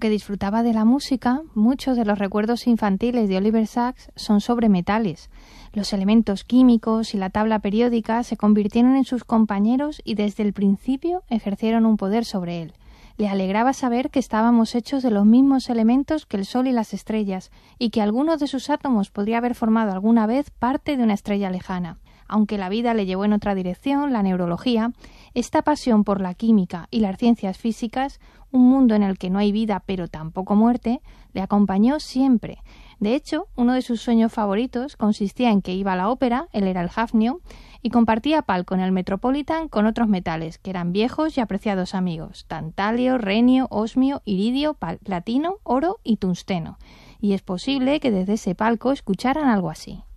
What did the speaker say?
Aunque disfrutaba de la música, muchos de los recuerdos infantiles de Oliver Sacks son sobre metales. Los elementos químicos y la tabla periódica se convirtieron en sus compañeros y desde el principio ejercieron un poder sobre él. Le alegraba saber que estábamos hechos de los mismos elementos que el Sol y las estrellas, y que alguno de sus átomos podría haber formado alguna vez parte de una estrella lejana. Aunque la vida le llevó en otra dirección, la neurología, esta pasión por la química y las ciencias físicas, un mundo en el que no hay vida pero tampoco muerte, le acompañó siempre. De hecho, uno de sus sueños favoritos consistía en que iba a la ópera, él era el Hafnium, y compartía palco en el Metropolitan con otros metales, que eran viejos y apreciados amigos: tantalio, renio, osmio, iridio, platino, oro y tungsteno. Y es posible que desde ese palco escucharan algo así.